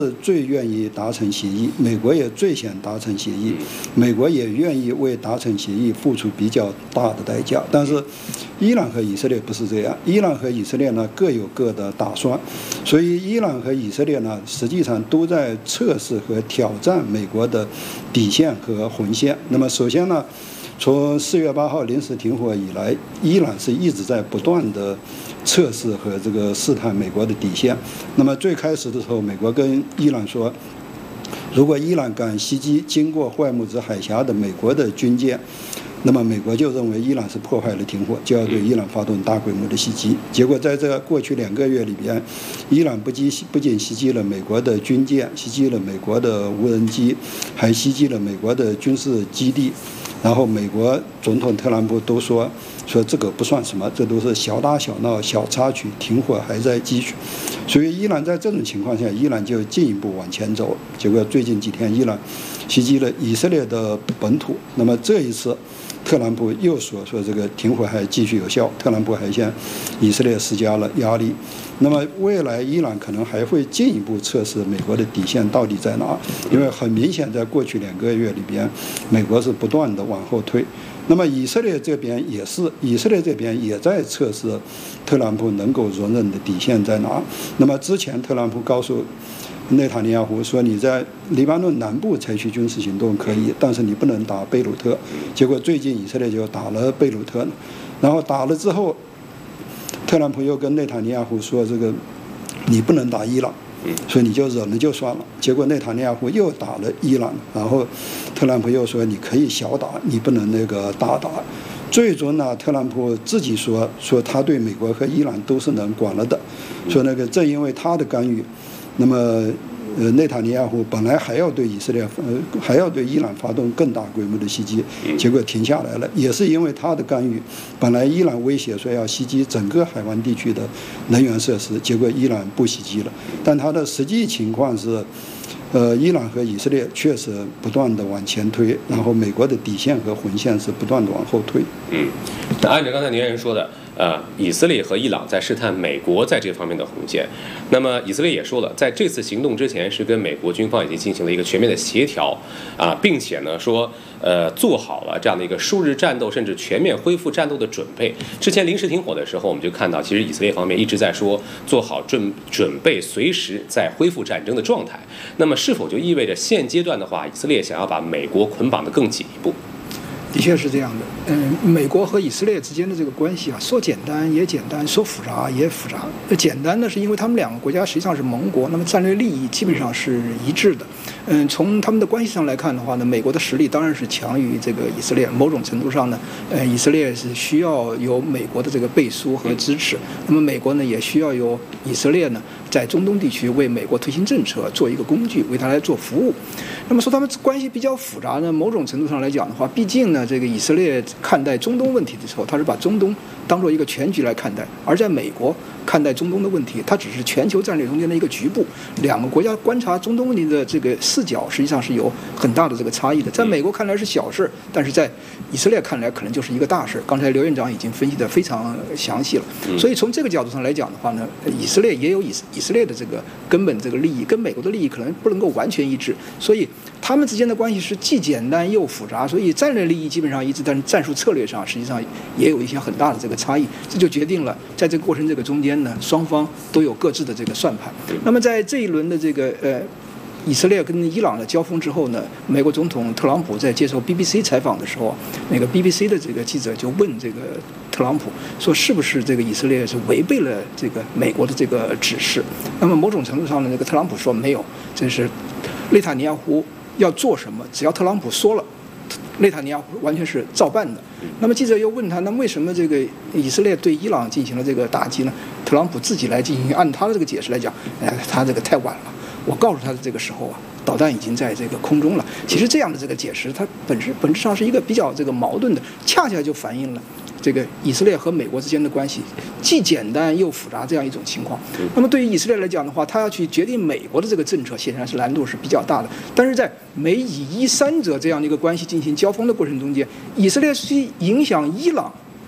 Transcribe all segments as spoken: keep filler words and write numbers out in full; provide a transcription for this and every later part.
是最愿意达成协议，美国也最想达成协议，美国也愿意为达成协议付出比较大的代价。但是，伊朗和以色列不是这样，伊朗和以色列呢各有各的打算，所以伊朗和以色列呢实际上都在测试和挑战美国的底线和红线。那么首先呢，从四月八号临时停火以来，伊朗是一直在不断的测试和这个试探美国的底线。那么最开始的时候，美国跟伊朗说，如果伊朗敢袭击经过霍尔木兹海峡的美国的军舰，那么美国就认为伊朗是破坏了停火，就要对伊朗发动大规模的袭击。结果在这过去两个月里边，伊朗不仅不仅袭击了美国的军舰，袭击了美国的无人机，还袭击了美国的军事基地。然后美国总统特朗普都说说这个不算什么，这都是小打小闹、小插曲，停火还在继续。所以伊朗在这种情况下，伊朗就进一步往前走。结果最近几天，伊朗袭击了以色列的本土。那么这一次，特朗普又说说这个停火还继续有效，特朗普还向以色列施加了压力。那么未来伊朗可能还会进一步测试美国的底线到底在哪，因为很明显在过去两个月里边，美国是不断的往后退。那么以色列这边也是，以色列这边也在测试特朗普能够容忍的底线在哪。那么之前特朗普告诉内塔尼亚胡说，你在黎巴嫩南部采取军事行动可以，但是你不能打贝鲁特。结果最近以色列就打了贝鲁特，然后打了之后，特朗普又跟内塔尼亚胡说，这个你不能打伊朗，所以你就忍了就算了。结果内塔尼亚胡又打了伊朗，然后特朗普又说你可以小打，你不能那个大打。最终呢，特朗普自己说说他对美国和伊朗都是能管了的，说那个正因为他的干预，那么呃内塔尼亚胡本来还要对以色列呃还要对伊朗发动更大规模的袭击，结果停下来了，也是因为他的干预。本来伊朗威胁说要袭击整个海湾地区的能源设施，结果伊朗不袭击了。但他的实际情况是，呃，伊朗和以色列确实不断的往前推，然后美国的底线和红线是不断的往后退。 嗯，那按照刚才您人说的，呃，以色列和伊朗在试探美国在这方面的红线。那么以色列也说了，在这次行动之前是跟美国军方已经进行了一个全面的协调啊，并且呢说，呃，做好了这样的一个数日战斗甚至全面恢复战斗的准备。之前临时停火的时候，我们就看到，其实以色列方面一直在说做好准准备，随时在恢复战争的状态。那么是否就意味着现阶段的话，以色列想要把美国捆绑得更紧一步？ 的确是这样的，嗯，美国和以色列之间的这个关系啊，说简单也简单，说复杂也复杂。简单呢，是因为他们两个国家实际上是盟国，那么战略利益基本上是一致的。嗯，从他们的关系上来看的话呢，美国的实力当然是强于这个以色列，某种程度上呢，呃，以色列是需要有美国的这个背书和支持，那么美国呢也需要有以色列呢在中东地区为美国推行政策做一个工具，为他来做服务。那么说他们关系比较复杂呢，某种程度上来讲的话，毕竟呢，这个以色列看待中东问题的时候，他是把中东当做一个全局来看待，而在美国看待中东的问题，它只是全球战略中间的一个局部。两个国家观察中东问题的这个视角实际上是有很大的这个差异的。在美国看来是小事，但是在以色列看来可能就是一个大事。刚才刘院长已经分析得非常详细了，所以从这个角度上来讲的话呢，以色列也有以以色列的这个根本这个利益，跟美国的利益可能不能够完全一致，所以他们之间的关系是既简单又复杂，所以战略利益基本上一致，但是战术策略上实际上也有一些很大的这个差异。这就决定了在这个过程这个中间呢，双方都有各自的这个算盘。那么在这一轮的这个呃以色列跟伊朗的交锋之后呢，美国总统特朗普在接受 B B C 采访的时候，那个 B B C 的这个记者就问这个特朗普说，是不是这个以色列是违背了这个美国的这个指示？那么某种程度上呢，这个特朗普说没有，这是内塔尼亚胡要做什么，只要特朗普说了，内塔尼亚胡完全是照办的。那么记者又问他，那为什么这个以色列对伊朗进行了这个打击呢？特朗普自己来进行，按他的这个解释来讲，哎，他这个太晚了。我告诉他的这个时候啊，导弹已经在这个空中了。其实这样的这个解释，它本质本质上是一个比较这个矛盾的，恰恰就反映了这个以色列和美国之间的关系既简单又复杂这样一种情况。那么对于以色列来讲的话，他要去决定美国的这个政策，显然是难度是比较大的。但是在美以伊三者这样的一个关系进行交锋的过程中间，以色列去影响伊朗，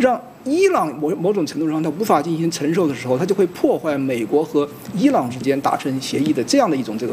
让伊朗某某种程度上它无法进行承受的时候，它就会破坏美国和伊朗之间达成协议的这样的一种这个